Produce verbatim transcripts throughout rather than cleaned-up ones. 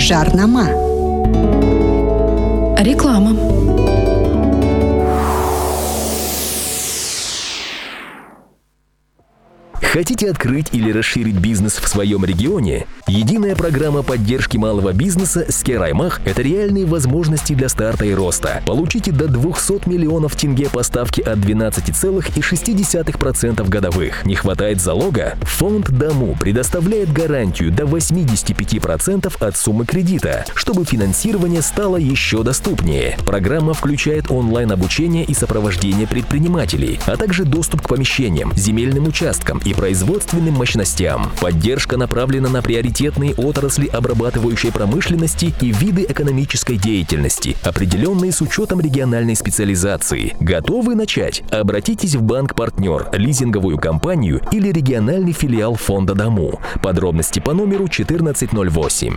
Жарнама. Реклама. Хотите открыть или расширить бизнес в своем регионе? Единая программа поддержки малого бизнеса «Скераймах» — это реальные возможности для старта и роста. Получите до двухсот миллионов тенге по ставке от двенадцати целых шести десятых процента годовых. Не хватает залога? Фонд Даму предоставляет гарантию до восьмидесяти пяти процентов от суммы кредита, чтобы финансирование стало еще доступнее. Программа включает онлайн-обучение и сопровождение предпринимателей, а также доступ к помещениям, земельным участкам и производственным мощностям. Поддержка направлена на приоритетные отрасли обрабатывающей промышленности и виды экономической деятельности, определенные с учетом региональной специализации. Готовы начать? Обратитесь в банк-партнер, лизинговую компанию или региональный филиал фонда Даму. Подробности по номеру четырнадцать ноль восемь.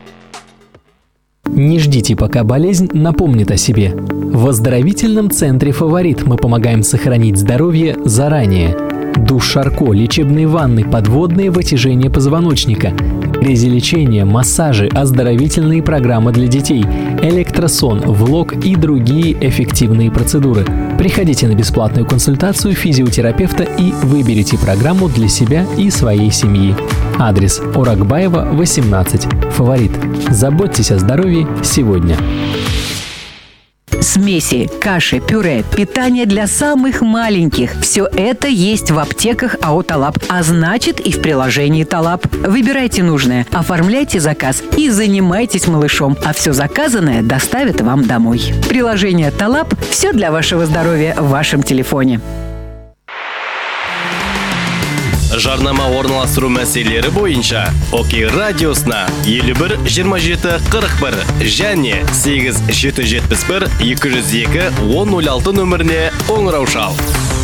Не ждите, пока болезнь напомнит о себе. В оздоровительном центре «Фаворит» мы помогаем сохранить здоровье заранее. Душ Шарко, лечебные ванны, подводные вытяжения позвоночника, грязелечение, массажи, оздоровительные программы для детей, электросон, влог и другие эффективные процедуры. Приходите на бесплатную консультацию физиотерапевта и выберите программу для себя и своей семьи. Адрес: Оракбаева, восемнадцать. «Фаворит». Заботьтесь о здоровье сегодня. Смеси, каши, пюре, питание для самых маленьких – все это есть в аптеках АО «Талаб», а значит и в приложении «Талаб». Выбирайте нужное, оформляйте заказ и занимайтесь малышом, а все заказанное доставят вам домой. Приложение «Талаб» – все для вашего здоровья в вашем телефоне. Жарнама орналастыру мәселелері бойынша Окей радиосына елу бир жыйырма жети кырк бир және сегиз жети жети бир эки жүз эки он ноль алты нөміріне қоңырау шал.